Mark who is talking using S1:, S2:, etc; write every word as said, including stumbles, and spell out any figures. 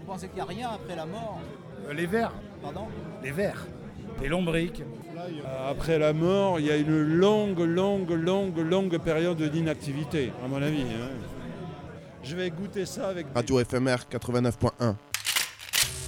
S1: pensez qu'il n'y a rien après la mort?
S2: Euh, les vers.
S1: Pardon?
S2: Les vers. Les lombriques.
S3: Euh, Après la mort, il y a une longue, longue, longue, longue période d'inactivité, à mon avis. hein. Je vais goûter ça avec...
S4: Radio F M R quatre-vingt-neuf point un.